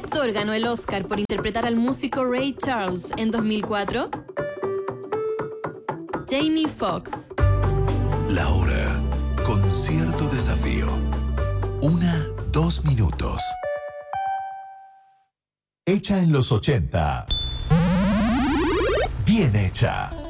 actor ganó el Oscar por interpretar al músico Ray Charles en 2004? Jamie Foxx. La hora con cierto desafío. 2 minutos. Hecha en los 80. Bien hecha.